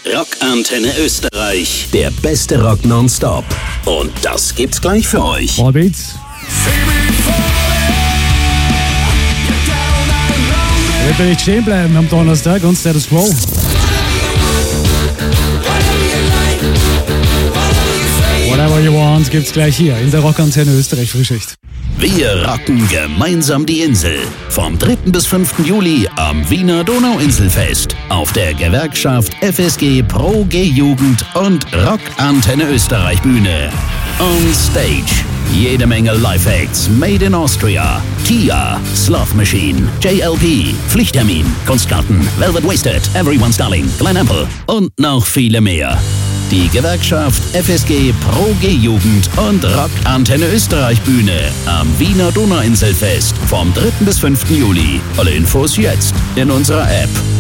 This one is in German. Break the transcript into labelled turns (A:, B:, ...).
A: Rockantenne Österreich. Der beste Rock nonstop. Und das gibt's gleich für euch.
B: Vorbeats. Ich will nicht stehen bleiben am Donnerstag und Status Quo. Whatever You Want gibt's gleich hier in der Rockantenne Österreich Frühschicht.
A: Wir rocken gemeinsam die Insel. Vom 3. bis 5. Juli am Wiener Donauinselfest. Auf der Gewerkschaft FSG Pro G-Jugend und Rockantenne Österreich Bühne. On Stage. Jede Menge Live-Acts made in Austria. Tia, Sloth Machine, JLP, Pflichttermin, Kunstgarten, Velvet Wasted, Everyone's Darling, Glen Ample und noch viele mehr. Die Gewerkschaft FSG Pro G-Jugend und Rockantenne Österreich Bühne am Wiener Donauinselfest vom 3. bis 5. Juli. Alle Infos jetzt in unserer App.